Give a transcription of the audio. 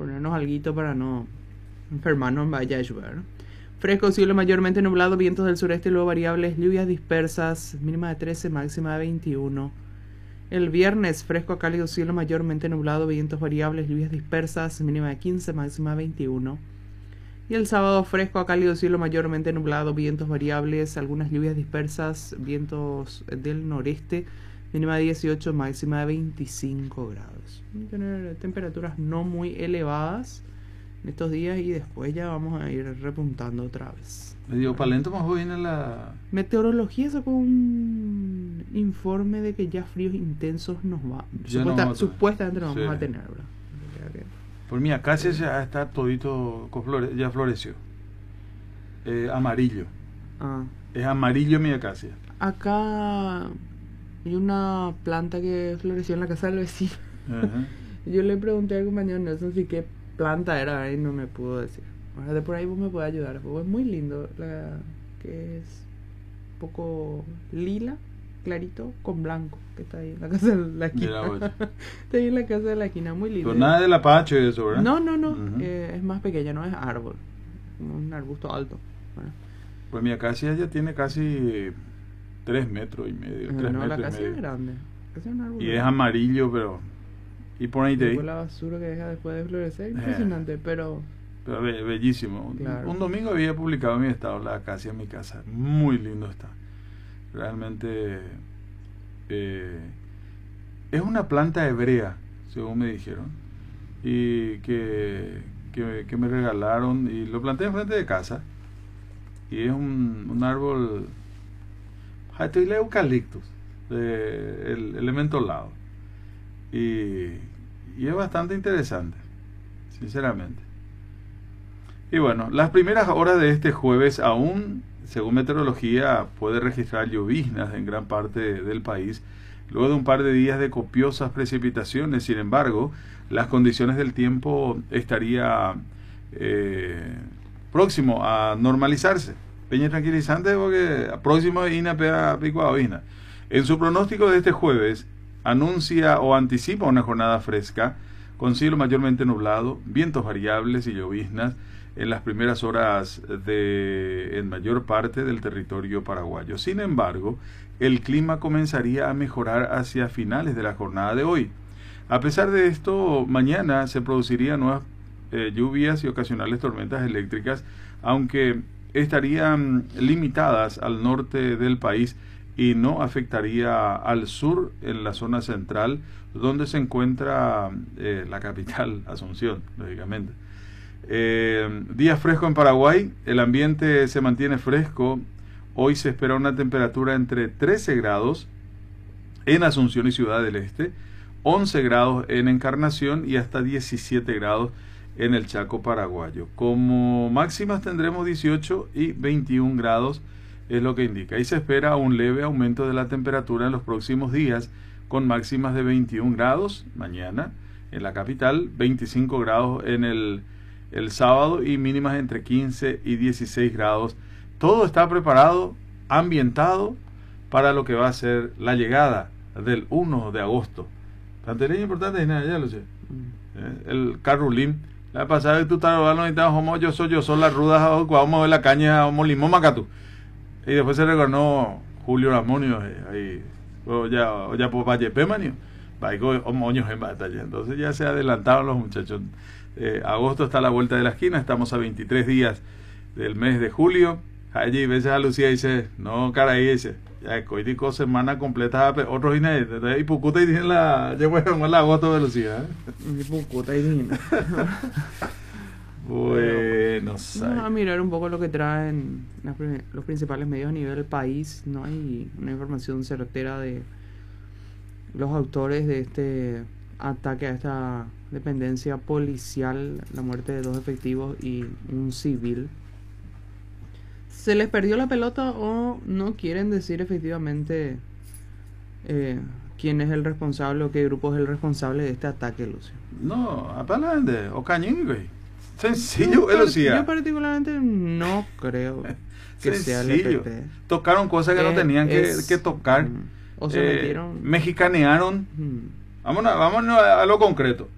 ponernos alguito para no enfermarnos en vaya a llover. Fresco, cielo mayormente nublado, vientos del sureste, luego variables, lluvias dispersas, mínima de 13, máxima de 21. El viernes, fresco a cálido, cielo mayormente nublado, vientos variables, lluvias dispersas, mínima de 15, máxima de 21. Y el sábado, fresco a cálido, cielo mayormente nublado, vientos variables, algunas lluvias dispersas, vientos del noreste, mínima de 18, máxima de 25 grados. Vamos a tener temperaturas no muy elevadas en estos días y después ya vamos a ir repuntando otra vez. Medio palento más bien en la... Meteorología sacó un informe de que ya fríos intensos nos va. Supuestamente nos vamos a tener, ¿verdad? Por mi acacia ya está todito, ya floreció. Amarillo. Es amarillo mi acacia. Acá hay una planta que floreció en la casa del vecino. Yo le pregunté al compañero Nelson si qué planta era y no me pudo decir. Ahora de por ahí vos me puedes ayudar. Es muy lindo, que es un poco lila, clarito, con blanco, que está ahí en la casa de la esquina. Está ahí en la casa de la esquina, muy lindo. Pero nada de apache y eso, ¿verdad? No. Es más pequeña, no es árbol, como un arbusto alto, ¿verdad? Pues mi acacia ya tiene casi 3 metros y medio. La acacia es grande. Es un árbol y es amarillo, pero... Y por ahí te la basura que deja después de florecer, impresionante, pero bellísimo. Claro. Un domingo había publicado en mi estado la acacia en mi casa. Muy lindo está. Realmente es una planta hebrea, según me dijeron, y que me regalaron y lo planté enfrente de casa. Y es un árbol, el eucaliptus, el elemento lado. Y es bastante interesante, sinceramente. Y bueno, las primeras horas de este jueves aún, según meteorología, puede registrar lloviznas en gran parte del país, luego de un par de días de copiosas precipitaciones. Sin embargo, las condiciones del tiempo estaría próximo a normalizarse. Peña tranquilizante porque próximo a Ina pega pico a Ina. En su pronóstico de este jueves, anuncia o anticipa una jornada fresca, con cielo mayormente nublado, vientos variables y lloviznas en las primeras horas en mayor parte del territorio paraguayo. Sin embargo, el clima comenzaría a mejorar hacia finales de la jornada de hoy. A pesar de esto, mañana se producirían nuevas lluvias y ocasionales tormentas eléctricas, aunque estarían limitadas al norte del país y no afectaría al sur, en la zona central, donde se encuentra la capital, Asunción, lógicamente. Día fresco en Paraguay, el ambiente se mantiene fresco. Hoy se espera una temperatura entre 13 grados en Asunción y Ciudad del Este, 11 grados en Encarnación y hasta 17 grados en el Chaco paraguayo. Como máximas tendremos 18 y 21 grados, es lo que indica. Y se espera un leve aumento de la temperatura en los próximos días, con máximas de 21 grados mañana en la capital, 25 grados en el sábado y mínimas entre 15 y 16 grados. Todo está preparado, ambientado para lo que va a ser la llegada del 1 de agosto. Tanto importante es nada, ya lo sé. El carrulín. La pasada que tú estás hablando, yo soy las rudas, vamos a ver la caña, vamos limón macatú. Y después se recornó Julio Ramonio, ahí, ya por Valle Pemanio, moños en batalla. Entonces ya se adelantaron los muchachos. Agosto está a la vuelta de la esquina, estamos a 23 días del mes de julio. Allí veces a Lucía dice, no, caray, dice, ya coitico semana completa, otros Inés, y Pucuta y dicen la agosto de Lucía. Y Pucuta y dicen. Bueno, vamos a mirar un poco lo que traen los principales medios a nivel del país. No hay una información certera de los autores de este ataque a esta dependencia policial, la muerte de 2 efectivos y un civil. ¿Se les perdió la pelota o no quieren decir efectivamente quién es el responsable o qué grupo es el responsable de este ataque, Lucio? No, apalante, o cañín, güey. Sencillo, Lucía. Yo particularmente no creo que sea el EPT. Tocaron cosas que no tenían que tocar. O se metieron. Mexicanearon. Vámonos a lo concreto.